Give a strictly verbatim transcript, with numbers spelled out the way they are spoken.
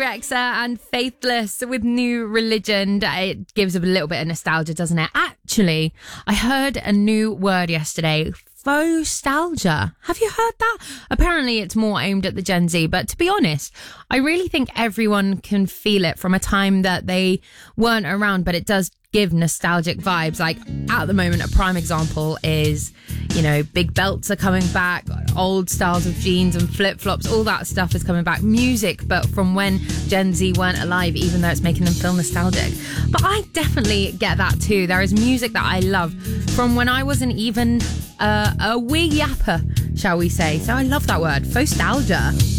Rexa and Faithless with New Religion. It gives a little bit of nostalgia, doesn't it? Actually, I heard a new word yesterday. Faux-stalgia. Have you heard that? Apparently it's more aimed at the Gen Z, but to be honest, I really think everyone can feel it from a time that they weren't around, but it does give nostalgic vibes. Like at the moment, a prime example is, you know, big belts are coming back, old styles of jeans and flip-flops, all that stuff is coming back. Music, but from when Gen Z weren't alive, even though it's making them feel nostalgic. But I definitely get that too. There is music that I love from when I wasn't even uh, a wee yapper, shall we say. So I love that word, faux-stalgia.